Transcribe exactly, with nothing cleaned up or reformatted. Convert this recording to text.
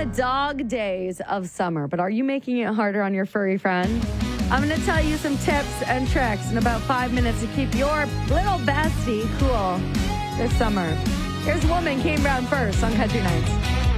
dog days of summer, but are you making it harder on your furry friend? I'm going to tell you some tips and tricks in about five minutes to keep your little bestie cool this summer. Here's Woman came round first on Country Nights.